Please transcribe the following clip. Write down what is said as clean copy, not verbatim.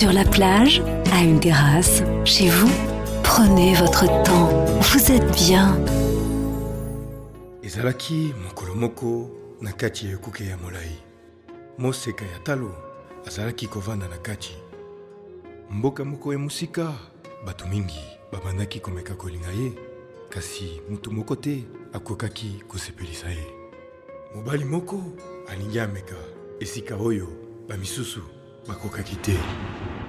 sur la plage, à une terrasse, chez vous. Prenez votre temps, vous êtes bien. Ezalaki mokolo moko na kati ya ekuke ya molai. Moseka ya talo azalaki kovanda na kati. Mboka moko ya musika, bato mingi babandaki komeka kolinga ye, kasi mutu moko te akokaki kosepelisa ye. Mobali moko alingi ameka esika oyo bamisusu bakokaki te.